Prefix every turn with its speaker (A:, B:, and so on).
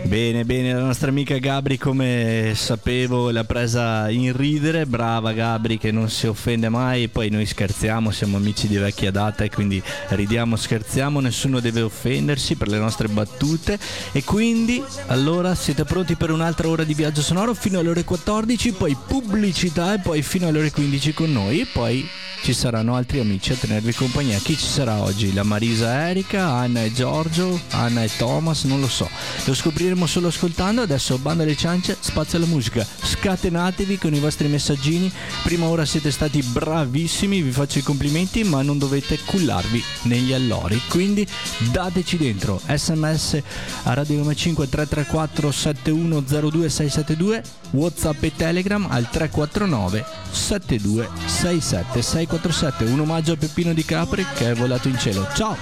A: Bene, bene, la nostra amica Gabri, come sapevo, l'ha presa in ridere. Brava Gabri, che non si offende mai. Poi noi scherziamo, siamo amici di vecchia data e quindi ridiamo, scherziamo, nessuno deve offendersi per le nostre battute. E quindi, allora, siete pronti per un'altra ora di viaggio sonoro fino alle ore 14, poi pubblicità e poi fino alle ore 15 con noi e poi ci saranno altri amici a tenervi compagnia. Chi ci sarà oggi? La Marisa Erika, Anna e Giorgio, Anna e Thomas, non lo so. Lo scopriremo solo ascoltando. Adesso banda alle ciance, spazio alla musica. Scatenatevi con i vostri messaggini. Prima ora siete stati bravissimi, vi faccio i complimenti, ma non dovete cullarvi negli allori. Quindi dateci dentro. SMS a Radio Roma 5 334 7102 672, WhatsApp e Telegram al 349 72 67 647. Un omaggio a Peppino Di Capri che è volato in cielo. Ciao!